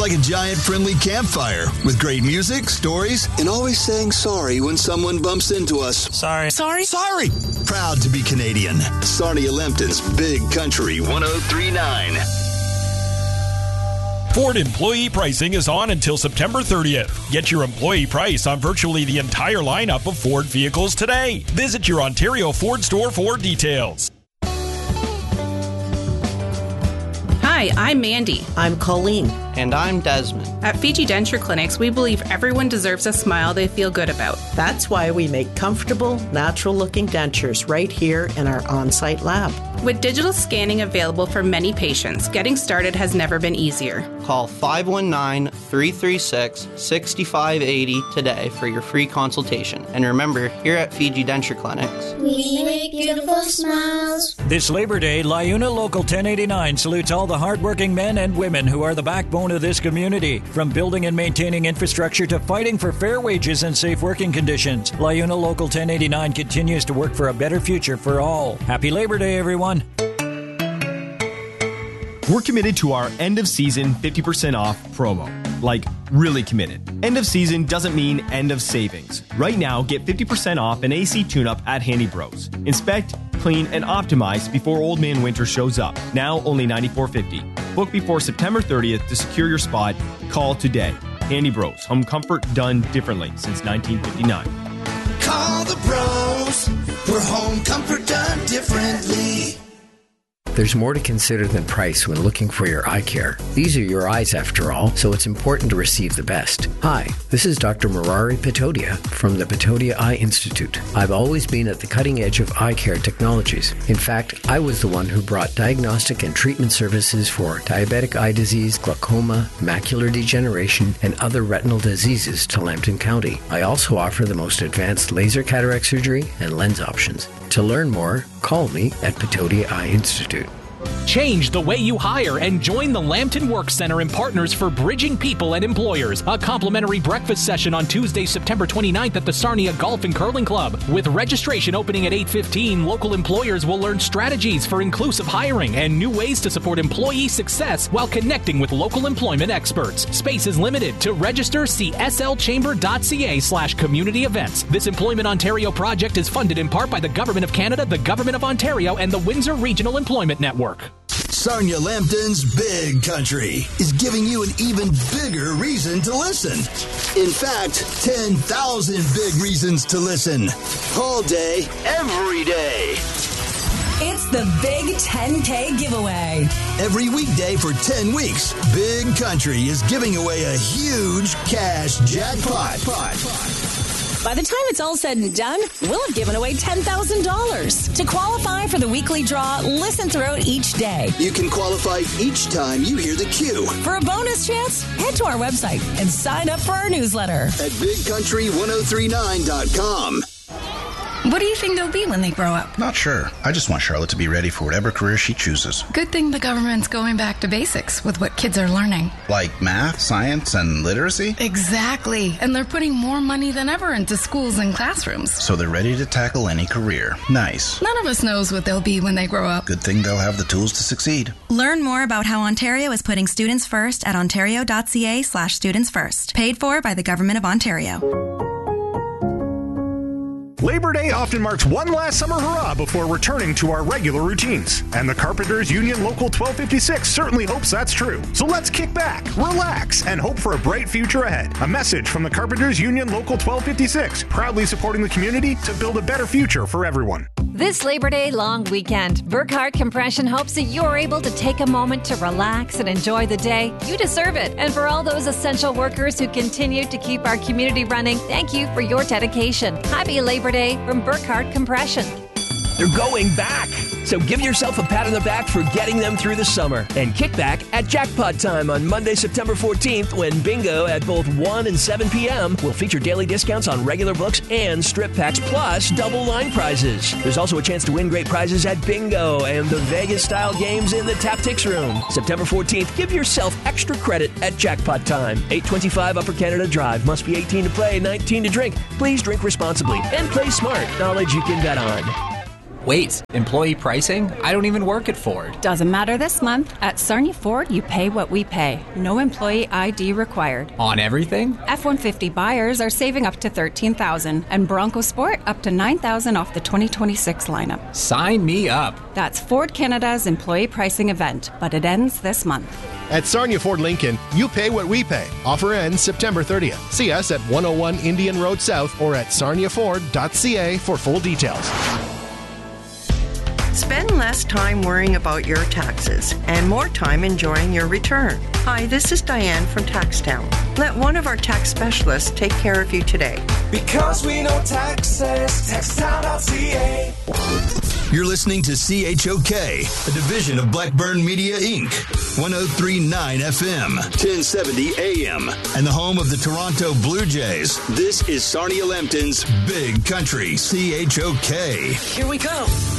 Like a giant friendly campfire with great music, stories, and always saying sorry when someone bumps into us. Sorry. Proud to be Canadian. Sarnia Lambton's Big Country 1039. Ford employee pricing is on until September 30th. Get your employee price on virtually the entire lineup of Ford vehicles today. Visit your Ontario Ford store for details. Hi, I'm Mandy. I'm Colleen. And I'm Desmond. At Fiji Denture Clinics, we believe everyone deserves a smile they feel good about. That's why we make comfortable, natural-looking dentures right here in our on-site lab. With digital scanning available for many patients, getting started has never been easier. Call 519-336-6580 today for your free consultation. And remember, here at Fiji Denture Clinics, we make beautiful smiles. This Labor Day, LiUNA Local 1089 salutes all the hardworking men and women who are the backbone of this community. From building and maintaining infrastructure to fighting for fair wages and safe working conditions, LiUNA Local 1089 continues to work for a better future for all. Happy Labor Day, everyone. We're committed to our end of season 50% off promo. Like, really committed. End of season doesn't mean end of savings. Right now, get 50% off an AC tune-up at Handy Bros. Inspect, clean, and optimize before Old Man Winter shows up. Now only $94.50. Book before September 30th to secure your spot. Call today. Handy Bros. Home comfort done differently since 1959. Call the bros for home comfort done differently. There's more to consider than price when looking for your eye care. These are your eyes, after all, so it's important to receive the best. Hi, this is Dr. Murari Patodia from the Patodia Eye Institute. I've always been at the cutting edge of eye care technologies. In fact, I was the one who brought diagnostic and treatment services for diabetic eye disease, glaucoma, macular degeneration, and other retinal diseases to Lambton County. I also offer the most advanced laser cataract surgery and lens options. To learn more, call me at Patodia Eye Institute. Change the way you hire and join the Lambton Work Center and Partners for Bridging People and Employers. A complimentary breakfast session on Tuesday, September 29th at the Sarnia Golf and Curling Club. With registration opening at 8:15, local employers will learn strategies for inclusive hiring and new ways to support employee success while connecting with local employment experts. Space is limited. To register, see slchamber.ca/community events. This Employment Ontario project is funded in part by the Government of Canada, the Government of Ontario, and the Windsor Regional Employment Network. Sarnia Lambton's Big Country is giving you an even bigger reason to listen. In fact, 10,000 big reasons to listen. All day, every day. It's the Big 10K giveaway. Every weekday for 10 weeks, Big Country is giving away a huge cash jackpot. By the time it's all said and done, we'll have given away $10,000. To qualify for the weekly draw, listen throughout each day. You can qualify each time you hear the cue. For a bonus chance, head to our website and sign up for our newsletter at bigcountry1039.com. What do you think they'll be when they grow up? Not sure. I just want Charlotte to be ready for whatever career she chooses. Good thing the government's going back to basics with what kids are learning. Like math, science, and literacy? Exactly. And they're putting more money than ever into schools and classrooms. So they're ready to tackle any career. Nice. None of us knows what they'll be when they grow up. Good thing they'll have the tools to succeed. Learn more about how Ontario is putting students first at ontario.ca/students first. Paid for by the Government of Ontario. Labor Day often marks one last summer hurrah before returning to our regular routines. And the Carpenters Union Local 1256 certainly hopes that's true. So let's kick back, relax, and hope for a bright future ahead. A message from the Carpenters Union Local 1256, proudly supporting the community to build a better future for everyone. This Labor Day long weekend, Burkhart Compression hopes that you're able to take a moment to relax and enjoy the day. You deserve it. And for all those essential workers who continue to keep our community running, thank you for your dedication. Happy Labor Day from Burkhart Compression. They're going back. So give yourself a pat on the back for getting them through the summer. And kick back at Jackpot Time on Monday, September 14th, when Bingo at both 1 and 7 p.m. will feature daily discounts on regular books and strip packs, plus double line prizes. There's also a chance to win great prizes at Bingo and the Vegas-style games in the Taptics Room. September 14th, give yourself extra credit at Jackpot Time. 825 Upper Canada Drive. Must be 18 to play, 19 to drink. Please drink responsibly and play smart. Knowledge you can bet on. Wait, employee pricing? I don't even work at Ford. Doesn't matter this month. At Sarnia Ford, you pay what we pay. No employee ID required. On everything? F-150 buyers are saving up to $13,000 and Bronco Sport up to $9,000 off the 2026 lineup. Sign me up. That's Ford Canada's employee pricing event, but it ends this month. At Sarnia Ford Lincoln, you pay what we pay. Offer ends September 30th. See us at 101 Indian Road South or at sarniaford.ca for full details. Spend less time worrying about your taxes and more time enjoying your return. Hi, this is Diane from TaxTown. Let one of our tax specialists take care of you today. Because we know taxes, taxtown.ca. You're listening to CHOK, a division of Blackburn Media, Inc., 103.9 FM, 1070 AM, and the home of the Toronto Blue Jays. This is Sarnia Lambton's Big Country, CHOK. Here we come.